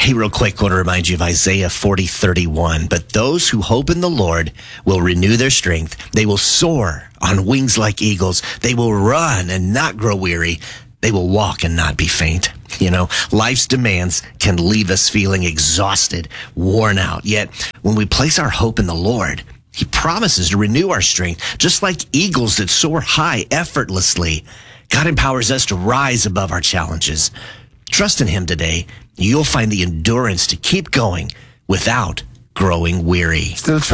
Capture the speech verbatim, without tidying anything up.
Hey, real quick, I want to remind you of Isaiah forty thirty-one. But those who hope in the Lord will renew their strength. They will soar on wings like eagles. They will run and not grow weary. They will walk and not be faint. You know, life's demands can leave us feeling exhausted, worn out. Yet, when we place our hope in the Lord, He promises to renew our strength, just like eagles that soar high effortlessly. God empowers us to rise above our challenges. Trust in Him today. You'll find the endurance to keep going without growing weary. Still try.